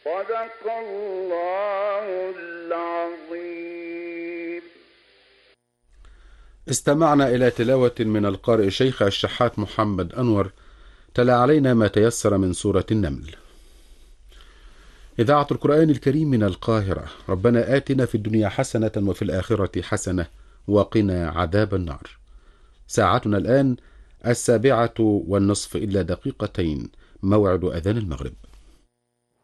صدق الله العظيم. استمعنا إلى تلاوة من القارئ شيخ الشحات محمد أنور، تلا علينا ما تيسر من سورة النمل. إذاعة القرآن الكريم من القاهرة. ربنا آتنا في الدنيا حسنة وفي الآخرة حسنة وقنا عذاب النار. ساعتنا الآن 7:30 إلا دقيقتين، موعد أذان المغرب.